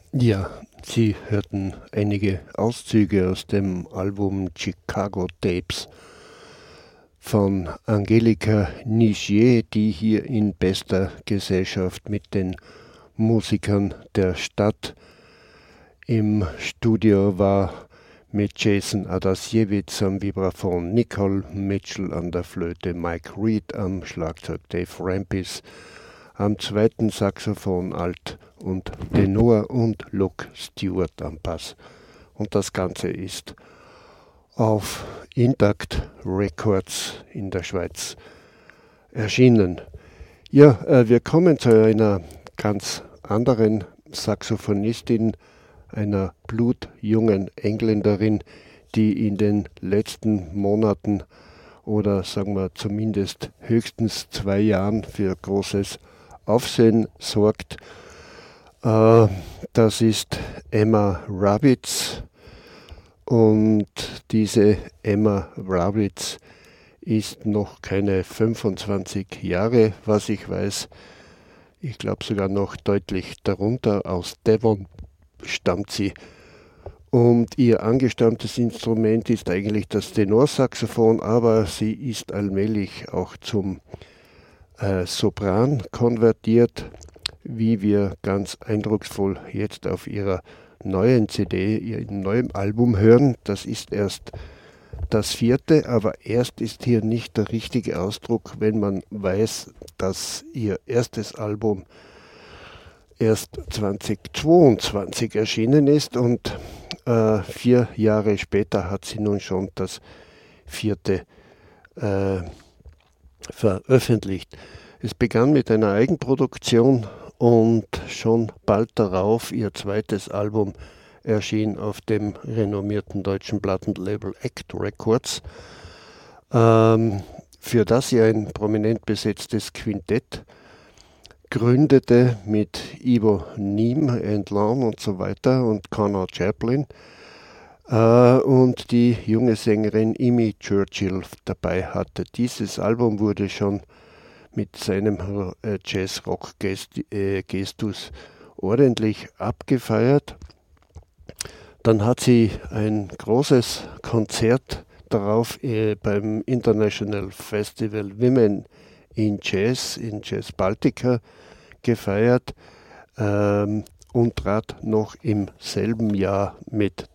Ja, Sie hörten einige Auszüge aus dem Album Chicago Tapes von Angelika Nigier, die hier in bester Gesellschaft mit den Musikern der Stadt im Studio war, mit Jason Adasiewicz am Vibraphon, Nicole Mitchell an der Flöte, Mike Reed am Schlagzeug, Dave Rampis am zweiten Saxophon, Alt und Tenor und Luke Stewart am Bass. Und das Ganze ist auf Intact Records in der Schweiz erschienen. Ja, wir kommen zu einer ganz anderen Saxophonistin, einer blutjungen Engländerin, die in den letzten Monaten oder sagen wir zumindest höchstens 2 Jahren für großes Aufsehen sorgt. Das ist Emma Rabitz, und diese Emma Rabitz ist noch keine 25 Jahre, was ich weiß. Ich glaube sogar noch deutlich darunter. Aus Devon stammt sie. Und ihr angestammtes Instrument ist eigentlich das Tenorsaxophon, aber sie ist allmählich auch zum Sopran konvertiert, wie wir ganz eindrucksvoll jetzt auf ihrer neuen CD, ihrem neuen Album hören. Das ist erst das 4., aber erst ist hier nicht der richtige Ausdruck, wenn man weiß, dass ihr erstes Album erst 2022 erschienen ist, und 4 Jahre später hat sie nun schon das 4. veröffentlicht. Es begann mit einer Eigenproduktion und schon bald darauf ihr zweites Album erschien auf dem renommierten deutschen Plattenlabel Act Records, für das sie ein prominent besetztes Quintett gründete mit Ivo Neem, Entlan und so weiter und Connor Chaplin und die junge Sängerin Imi Churchill dabei hatte. Dieses Album wurde schon mit seinem Jazz-Rock-Gestus ordentlich abgefeiert. Dann hat sie ein großes Konzert darauf beim International Festival Women in Jazz Baltica gefeiert und trat noch im selben Jahr mit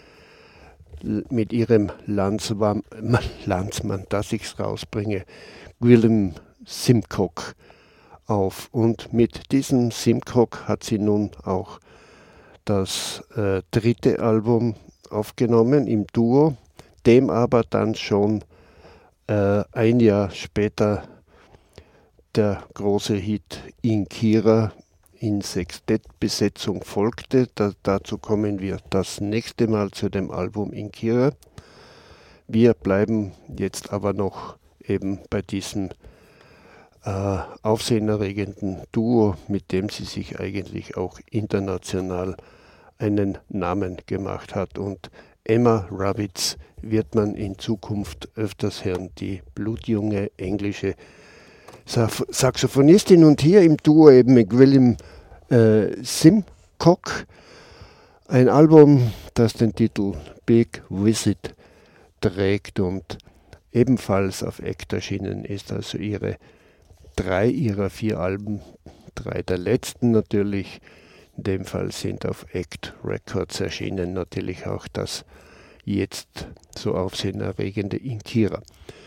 ihrem Landsmann, dass ich es rausbringe, Willem Simcock auf. Und mit diesem Simcock hat sie nun auch das 3. Album aufgenommen im Duo, dem aber dann schon ein Jahr später der große Hit Inkira in Sextettbesetzung folgte. Dazu kommen wir das nächste Mal zu dem Album Inkira. Wir bleiben jetzt aber noch eben bei diesem aufsehenerregenden Duo, mit dem sie sich eigentlich auch international einen Namen gemacht hat. Und Emma Rabitz wird man in Zukunft öfters hören, die blutjunge englische Saxophonistin, und hier im Duo eben mit Willem Simcock, ein Album, das den Titel Big Visit trägt und ebenfalls auf Act erschienen ist, also 3 ihrer 4 Alben, 3 der letzten natürlich, in dem Fall sind auf Act Records erschienen, natürlich auch das jetzt so aufsehenerregende Inkira.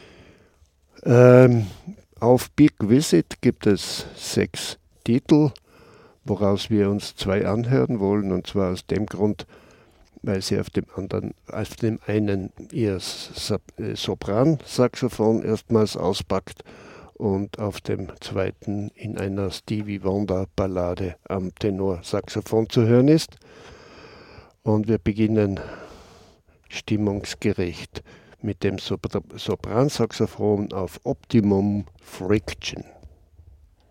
Auf Big Visit gibt es 6 Titel, woraus wir uns 2 anhören wollen, und zwar aus dem Grund, weil sie auf dem einen ihr Sopran-Saxophon erstmals auspackt und auf dem zweiten in einer Stevie Wonder Ballade am Tenorsaxophon zu hören ist. Und wir beginnen stimmungsgerecht mit dem Sopransaxophon auf Optimum Friction.